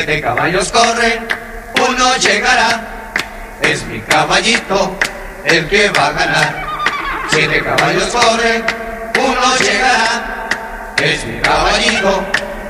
7 caballos corren, uno llegará. Es mi caballito el que va a ganar. 7 caballos corren, uno llegará. Es mi caballito